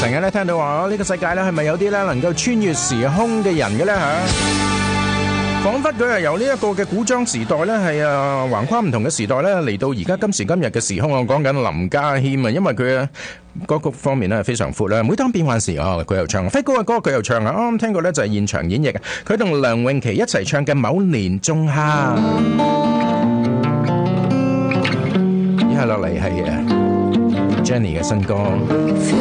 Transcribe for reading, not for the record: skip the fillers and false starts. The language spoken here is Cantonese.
成日咧聽到話呢個世界咧係咪有啲咧能夠穿越時空嘅人嘅咧嚇？彷彿佢係由呢一個嘅古裝時代咧係橫跨唔同嘅時代咧嚟到而家今時今日嘅時空。我講緊林家謙啊，因為佢歌曲方面咧係非常闊啦。每當變幻時佢又唱，飛哥嘅歌佢又唱啊。啱啱聽過咧就係現場演繹，佢同梁詠琪一齊唱嘅《某年仲夏》。以下落嚟係Jenny 嘅新歌。